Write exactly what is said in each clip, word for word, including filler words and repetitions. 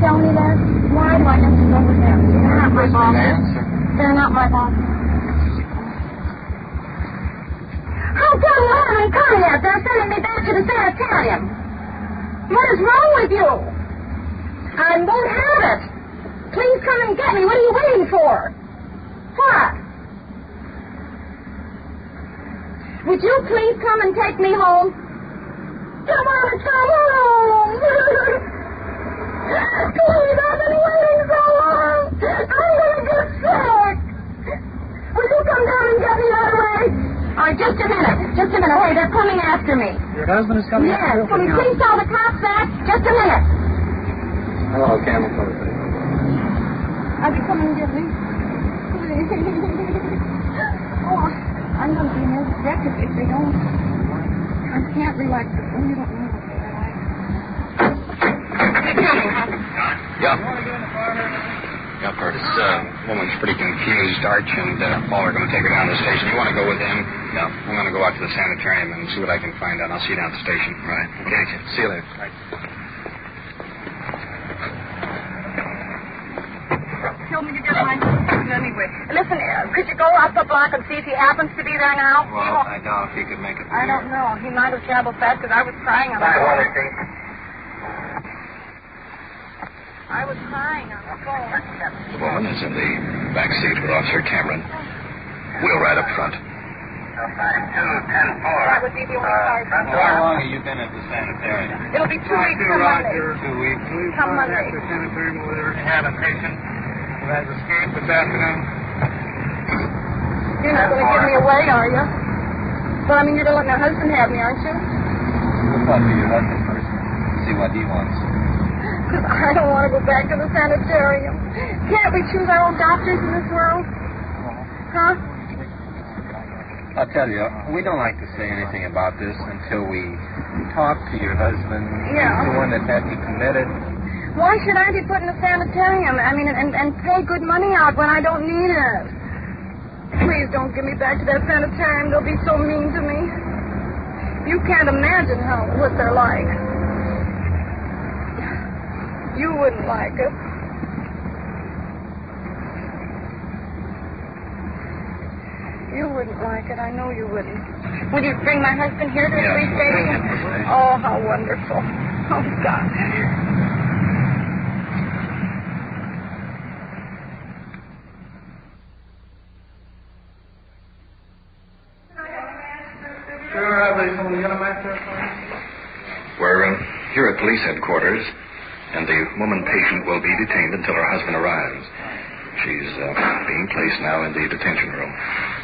tell me that? Why do I have to go with them? They're not my boss. They're not my boss. How come you haven't come yet? They're sending me back to the sanitarium. What is wrong with you? I won't have it. Please come and get me. What are you waiting for? What? Would you please come and take me home? Come on, come home. Please, I've been waiting so long. I'm going to get sick. Will you come down and get me right away? All right, just a minute. Just a minute. Hey, they're coming after me. Your husband is coming yes. after you? Yes. Can you please tell the cops that? Just a minute. Hello, Camel Code. Are you coming to get me? Oh, I'm going to be near the wreck if they don't. I can't relax. Oh, you don't know what they're like. Yeah. Yeah, Curtis. Uh, woman's pretty confused. Arch and uh, Paul are going to take her down to the station. You want to go with them? No. I'm going to go out to the sanitarium and see what I can find out. I'll see you down at the station. Right. Okay. See you later. Right. Tell me to get my husband anyway. Listen, uh, could you go up the block and see if he happens to be there now? Well, I doubt if he could make it. I don't know. He might have traveled fast because I was crying on the phone. I was crying on the phone. The woman is in the back seat with Officer Cameron. We'll ride up front. That would be the only car. How long have you been at the sanitarium? It'll be two weeks from Monday. Two weeks. Come Monday. The sanitarium over there had a patient who has escaped this afternoon. You're not going to give me away, are you? Well, I mean, you're going to let my husband have me, aren't you? We'll talk to your husband first. See what he wants. Because I don't want to go back to the sanitarium. Can't we choose our own doctors in this world? Huh? I'll tell you, we don't like to say anything about this until we talk to your husband. Yeah. The one that had you committed. Why should I be put in a sanitarium? I mean, and, and pay good money out when I don't need it. Please don't give me back to that sanitarium. They'll be so mean to me. You can't imagine how what they're like. You wouldn't like it. You wouldn't like it. I know you wouldn't. Would you bring my husband here to the Yeah, police we'll bring station? him to the station. Oh, how wonderful. Oh, God. Sure, have they some yellow match there for you? We're uh, here at police headquarters, and the woman patient will be detained until her husband arrives. She's uh, being placed now in the detention room.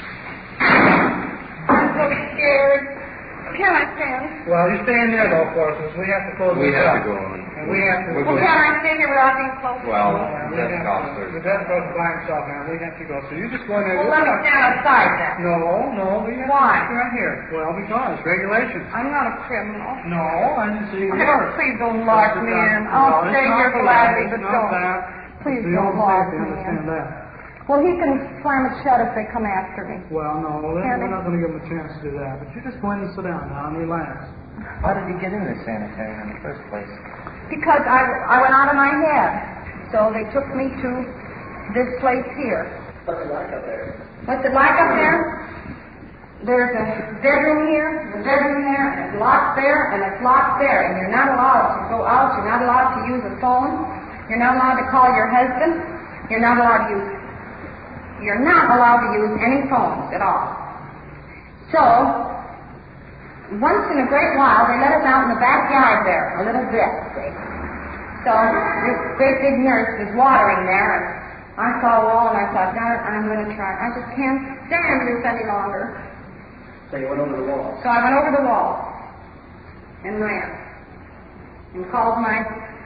I'm so scared. Can I stand? Well, you stay in there, though, Forces. We have to close We this have up. to go on. And we have to... Well, can I stay here without being close? Well, Uh, we that's have officer. to, the desk goes by himself, man. We have to go. So you just go in there. Well, let me stand outside then. No, no, we have Why? to right here. Well, because regulations. I'm not a criminal. No, I didn't see you Okay, were. please don't lock me in. No, I'll it's stay not here that. gladly, It's but not don't. that. Please It's the don't old lock safety, me understand in. that. Well, he can slam it shut if they come after me. Well, no, we're Can we're I? not going to give him a chance to do that. But you just go in and sit down now and relax. How did you get in this sanitarium in the first place? Because I, I went out of my head. So they took me to this place here. What's it like up there? What's it like up there? There's a bedroom here, a bedroom there, and it's locked there, and it's locked there. And you're not allowed to go out. You're not allowed to use a phone. You're not allowed to call your husband. You're not allowed to use... You're not allowed to use any phones at all. So, once in a great while, they let us out in the backyard there, a little bit, see. So, this great big nurse was watering there, and I saw a wall, and I thought, darn it, I'm going to try. I just can't stand this any longer. So you went over the wall. So I went over the wall and ran and called my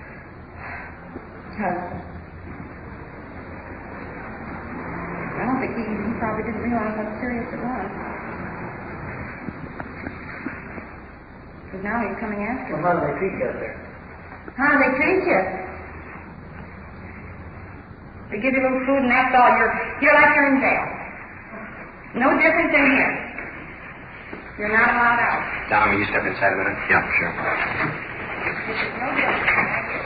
husband. I don't think he, he probably didn't realize how serious it was. Because now he's coming after me. Well, how do they treat you out there? How do they treat you? They give you a little food and that's all. You're, you're like you're in jail. No difference in here. You're not allowed out. Dom, will you step inside a minute? Yeah, sure. No difference.